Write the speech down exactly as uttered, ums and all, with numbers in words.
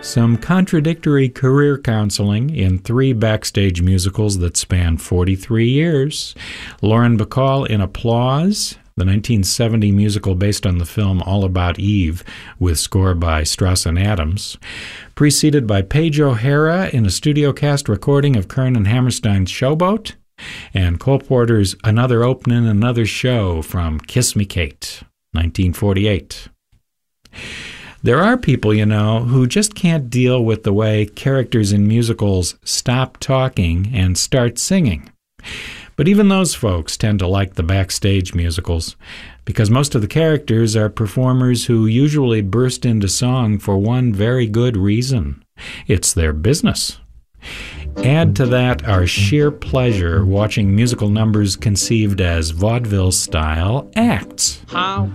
some contradictory career counseling in three backstage musicals that span forty-three years. Lauren Bacall in Applause, the nineteen seventy musical based on the film All About Eve, with score by Strauss and Adams, preceded by Paige O'Hara in a studio cast recording of Kern and Hammerstein's Showboat, and Cole Porter's Another Opening, Another Show from Kiss Me Kate, nineteen forty-eight. There are people, you know, who just can't deal with the way characters in musicals stop talking and start singing. But even those folks tend to like the backstage musicals, because most of the characters are performers who usually burst into song for one very good reason. It's their business. Add to that our sheer pleasure watching musical numbers conceived as vaudeville-style acts. How